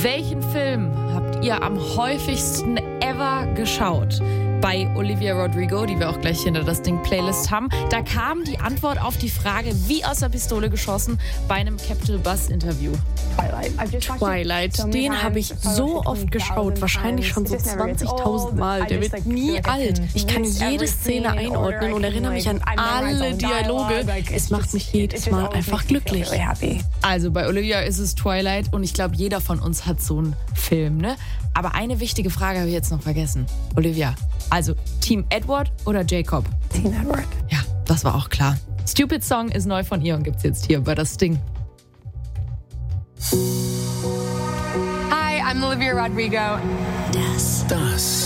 Welchen Film habt ihr am häufigsten ever geschaut? Bei Olivia Rodrigo, die wir auch gleich hinter das Ding Playlist haben, da kam die Antwort auf die Frage wie aus der Pistole geschossen bei einem Capital Buzz Interview. Twilight, den habe ich so oft geschaut, wahrscheinlich schon so 20.000 Mal. Der wird nie alt. Ich kann jede Szene einordnen und erinnere mich an alle Dialoge. Es macht mich jedes Mal einfach glücklich. Also bei Olivia ist es Twilight und ich glaube, jeder von uns hat so einen Film, ne? Aber eine wichtige Frage habe ich jetzt noch vergessen. Olivia, also Team Edward oder Jacob? Team Edward. Ja, das war auch klar. Stupid Song ist neu von ihr und gibt's jetzt hier bei das Ding. Hi, I'm Olivia Rodrigo. Das